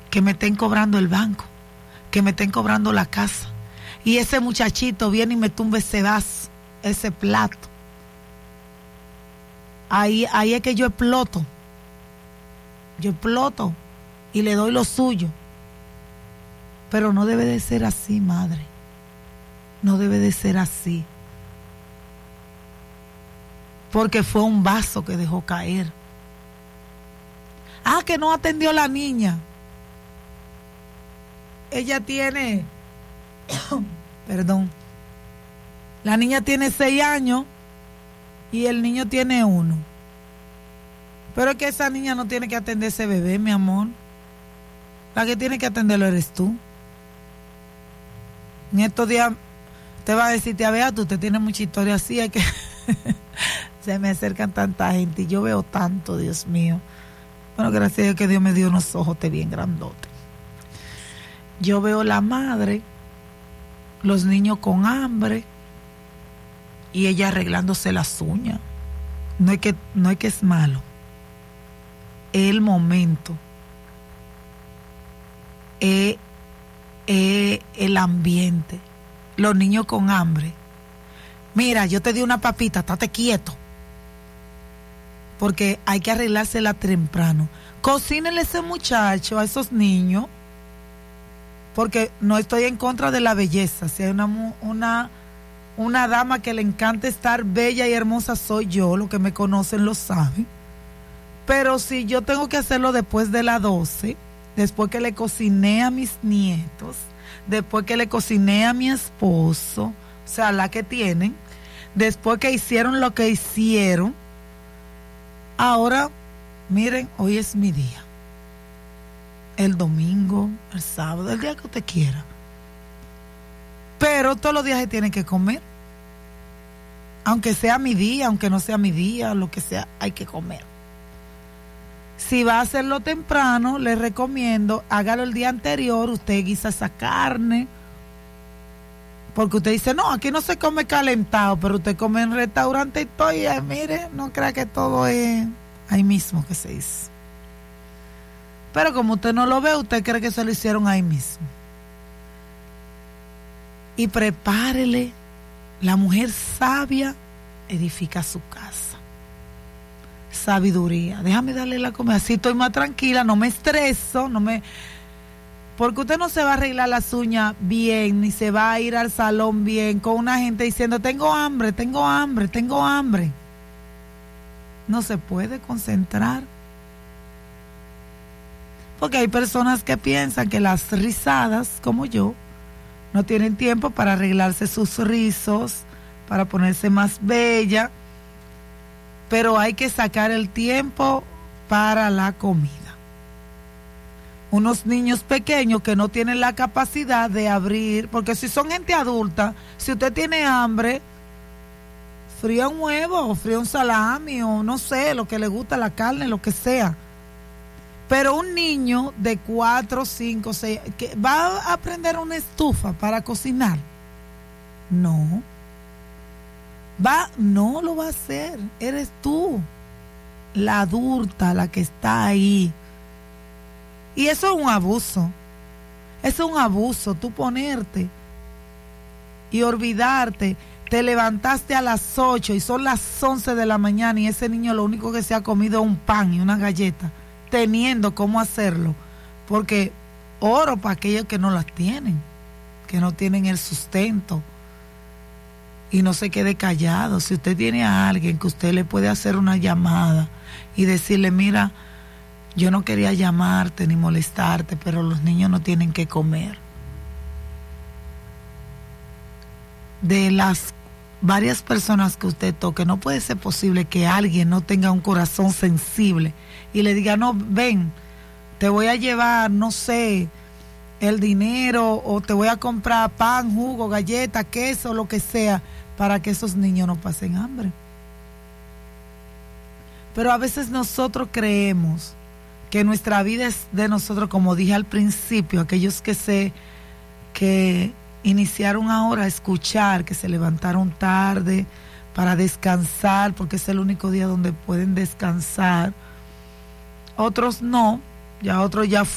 que me estén cobrando el banco, que me estén cobrando la casa, y ese muchachito viene y me tumba ese vaso, ese plato. Ahí es que yo exploto y le doy lo suyo. Pero no debe de ser así, madre, no debe de ser así, porque fue un vaso que dejó caer. Que no atendió la niña. Ella tiene perdón, la niña tiene 6 años y el niño tiene 1. Pero es que esa niña no tiene que atender ese bebé, mi amor. La que tiene que atenderlo eres tú. En estos días te va a decir, tía Beato, usted tiene mucha historia así, es que se me acercan tanta gente y yo veo tanto, Dios mío. Bueno, gracias a Dios que Dios me dio unos ojos bien grandotes. Yo veo la madre, los niños con hambre y ella arreglándose las uñas. No es que es malo. El momento, el ambiente, los niños con hambre. Mira, yo te di una papita, estate quieto, porque hay que arreglársela temprano. Cocínenle a ese muchacho, a esos niños, porque no estoy en contra de la belleza. Si hay una dama que le encanta estar bella y hermosa, soy yo. Los que me conocen lo saben. Pero si yo tengo que hacerlo después de las 12, después que le cociné a mis nietos, después que le cociné a mi esposo, o sea, la que tienen, después que hicieron lo que hicieron, ahora, miren, hoy es mi día. El domingo, el sábado, el día que usted quiera. Pero todos los días se tiene que comer. Aunque sea mi día, aunque no sea mi día, lo que sea, hay que comer. Si va a hacerlo temprano, le recomiendo, hágalo el día anterior, usted guisa esa carne. Porque usted dice, no, aquí no se come calentado, pero usted come en restaurante y todo, y mire, no crea que todo es ahí mismo que se hizo. Pero como usted no lo ve, usted cree que se lo hicieron ahí mismo. Y prepárele. La mujer sabia edifica su casa. Sabiduría. Déjame darle la comida. Así estoy más tranquila, no me estreso, porque usted no se va a arreglar las uñas bien, ni se va a ir al salón bien, con una gente diciendo, tengo hambre, tengo hambre, tengo hambre. No se puede concentrar. Porque hay personas que piensan que las rizadas, como yo, no tienen tiempo para arreglarse sus rizos, para ponerse más bella, pero hay que sacar el tiempo para la comida. Unos niños pequeños que no tienen la capacidad de abrir, porque si son gente adulta, si usted tiene hambre, fría un huevo, o fría un salami, o no sé, lo que le gusta, la carne, lo que sea. Pero un niño de 4, 5, 6, ¿que va a aprender una estufa para cocinar? No. No lo va a hacer. Eres tú, la adulta, la que está ahí. Y eso es un abuso. Eso es un abuso, tú ponerte y olvidarte. Te levantaste a las 8 y son las 11 de la mañana y ese niño lo único que se ha comido es un pan y una galleta, teniendo cómo hacerlo. Porque oro para aquellos que no las tienen, que no tienen el sustento. Y no se quede callado. Si usted tiene a alguien que usted le puede hacer una llamada y decirle, mira, yo no quería llamarte ni molestarte, pero los niños no tienen que comer. De las varias personas que usted toque, no puede ser posible que alguien no tenga un corazón sensible y le diga, no, ven, te voy a llevar, no sé, el dinero, o te voy a comprar pan, jugo, galleta, queso, lo que sea, para que esos niños no pasen hambre. Pero a veces nosotros creemos que nuestra vida es de nosotros, como dije al principio, aquellos que iniciaron ahora a escuchar, que se levantaron tarde para descansar, porque es el único día donde pueden descansar. Otros no, ya otros ya